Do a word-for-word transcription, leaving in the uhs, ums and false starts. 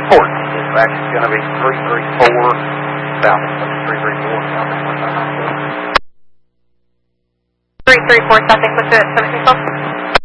Port. Dispatch is going to be three three four South. three three four South. three three four South, what's it? seventeen twelve?